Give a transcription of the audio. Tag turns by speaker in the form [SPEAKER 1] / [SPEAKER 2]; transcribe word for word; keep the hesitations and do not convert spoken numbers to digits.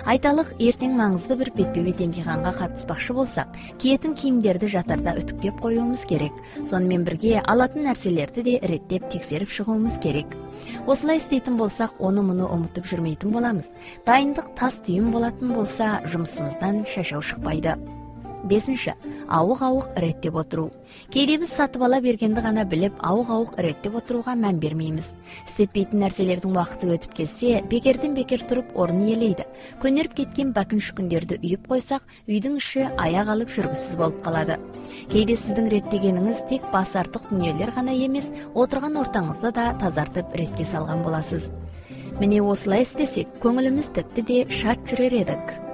[SPEAKER 1] Айталық, ертең маңызды бір бетпе-бет емтиханға қатыспақшы болсақ, киетін киімдерді жатарда үтіктеп қоюымыз керек. Сонымен бірге алатын нәрселерді де реттеп тексеріп шығуымыз керек. Осылай істейтін болсақ, оны мұны ұмытып жүрмейтін боламыз. Дайындық тас түйін болатын болса, жұмысымыздан шашау шықпайды. Бесінші, ауық-ауық реттеп отыру. Кейде біз сатып ала бергенді ғана біліп, ауық-ауық реттеп отыруға мән бермейміз. Істетпейтін нәрселердің уақыты өтіп кетсе, бекерден бекер тұрып орын иелейді. Көнеріп кеткен бәкініш күндерді үйіп қойсақ, үйдің іші аяқ алып жүргісіз болып қалады. Кейде сіздің реттегеніңіз тек бас артық дүниелер ғана емес, отырған ортаңызды да тазартып ретке салған боласыз. Міне осылай істесек, көңіліміз тіпті де шат жүрер едік.